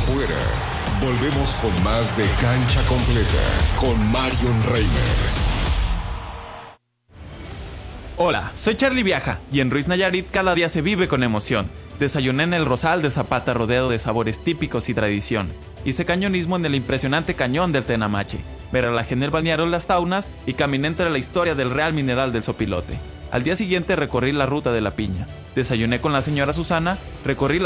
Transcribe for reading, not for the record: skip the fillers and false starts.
afuera. Volvemos con más de Cancha Completa con Marion Reimers. Hola, soy Charlie Viaja y en Ruiz Nayarit cada día se vive con emoción. Desayuné en el Rosal de Zapata rodeado de sabores típicos y tradición. Hice cañonismo en el impresionante cañón del Tenamache. Me relajé en el balneario Las Taunas y caminé entre la historia del Real Mineral del Sopilote. Al día siguiente recorrí la ruta de la Piña. Desayuné con la señora Susana, recorrí